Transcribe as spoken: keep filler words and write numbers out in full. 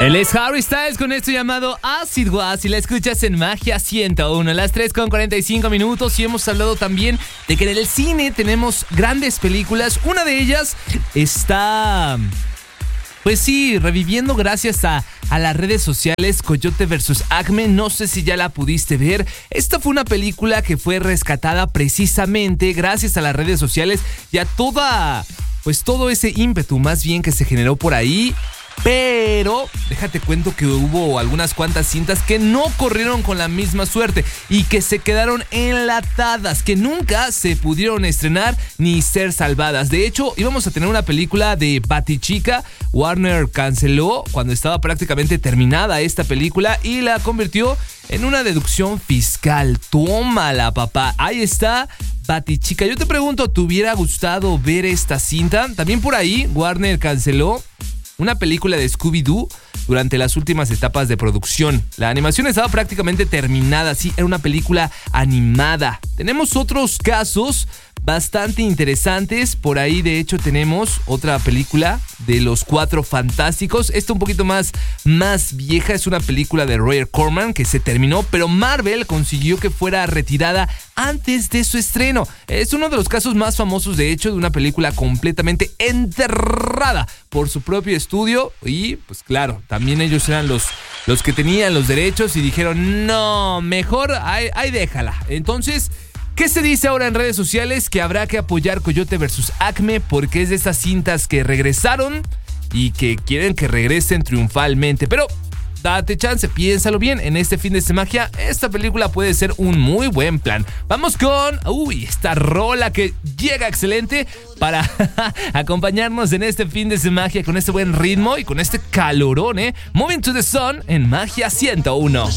Él es Harry Styles con esto llamado Acid Was y la escuchas en Magia ciento uno, las tres con cuarenta y cinco minutos, y hemos hablado también de que en el cine tenemos grandes películas. Una de ellas está, pues sí, reviviendo gracias a, a las redes sociales, Coyote versus. Acme. No sé si ya la pudiste ver. Esta fue una película que fue rescatada precisamente gracias a las redes sociales y a toda, pues todo ese ímpetu más bien que se generó por ahí. Pero déjate cuento que hubo algunas cuantas cintas que no corrieron con la misma suerte y que se quedaron enlatadas, que nunca se pudieron estrenar ni ser salvadas. De hecho, íbamos a tener una película de Batichica. Warner canceló cuando estaba prácticamente terminada esta película y la convirtió en una deducción fiscal. Tómala, papá. Ahí está Batichica. Yo te pregunto, ¿te hubiera gustado ver esta cinta? También por ahí Warner canceló una película de Scooby-Doo durante las últimas etapas de producción. La animación estaba prácticamente terminada, sí, era una película animada. Tenemos otros casos bastante interesantes. Por ahí, de hecho, tenemos otra película de Los Cuatro Fantásticos. Esta un poquito más, más vieja. Es una película de Roger Corman que se terminó, pero Marvel consiguió que fuera retirada antes de su estreno. Es uno de los casos más famosos, de hecho, de una película completamente enterrada por su propio estudio. Y, pues claro, también ellos eran los, los que tenían los derechos y dijeron, no, mejor, ahí, ahí déjala. Entonces, ¿qué se dice ahora en redes sociales? Que habrá que apoyar Coyote versus. Acme porque es de esas cintas que regresaron y que quieren que regresen triunfalmente. Pero date chance, piénsalo bien. En este fin de semana, esta película puede ser un muy buen plan. Vamos con, uy, esta rola que llega excelente para acompañarnos en este fin de semana con este buen ritmo y con este calorón, ¿eh? Moving to the Sun en Magia ciento uno.